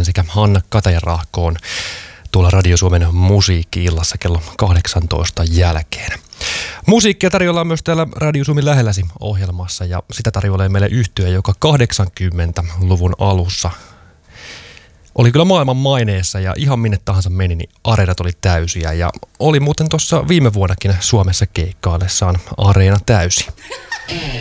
Räsänen sekä Hanna Katajarahko tuolla Radio Suomen musiikki-illassa kello 18 jälkeen. Musiikkia tarjolla myös täällä Radio Suomen lähelläsi ohjelmassa ja sitä tarjoilee meille yhtye, joka 80-luvun alussa oli kyllä maailman maineessa ja ihan minne tahansa meni, niin areenat oli täysiä ja oli muuten tuossa viime vuonnakin Suomessa keikkaillessaan areena täysi.